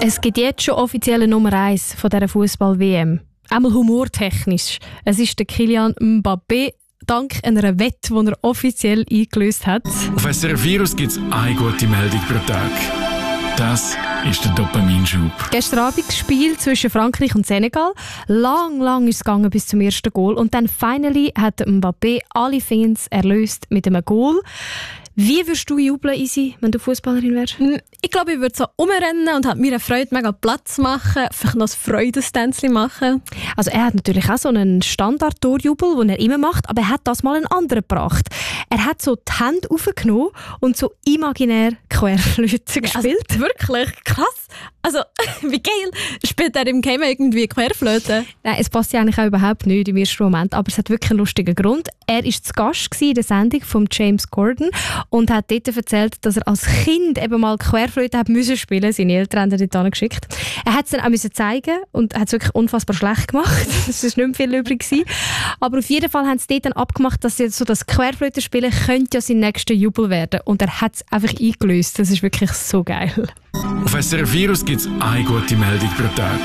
Es gibt jetzt schon offizielle Nummer 1 von dieser Fußball-WM. Einmal humortechnisch. Es ist der Kylian Mbappé, dank einer Wette, die er offiziell eingelöst hat. Auf SRF Virus gibt es eine gute Meldung pro Tag. Das ist der Dopaminschub. Gestern Abend das Spiel zwischen Frankreich und Senegal. Lang ist es gegangen bis zum ersten Goal. Und dann finally hat Mbappé alle Fans erlöst mit einem Goal. Wie würdest du jubeln, Isi, wenn du Fußballerin wärst? Ich glaube, ich würde so rumrennen und mir eine Freude mega Platz machen, vielleicht noch ein Freudestänzchen machen. Also er hat natürlich auch so einen Standard-Torjubel, den er immer macht, aber er hat das mal einen anderen gebracht. Er hat so die Hände aufgenommen und so imaginär Querflöte gespielt. Also, wirklich? Krass. Also, wie geil. Spielt er im Game irgendwie Querflöte? Nein, es passt ja eigentlich auch überhaupt nicht im ersten Moment, aber es hat wirklich einen lustigen Grund. Er war zu Gast in der Sendung von James Corden und hat dort erzählt, dass er als Kind eben mal Querflöte hat müssen spielen. Seine Eltern haben ihn dort geschickt. Er hat es dann auch müssen zeigen und hat es wirklich unfassbar schlecht gemacht. Es war nicht mehr viel übrig gewesen. Aber auf jeden Fall haben sie dort dann abgemacht, dass so das Querflöte spielen könnte ja sein nächster Jubel werden. Und er hat es einfach eingelöst. Das ist wirklich so geil. Auf SRF Virus gibt es eine gute Meldung pro Tag.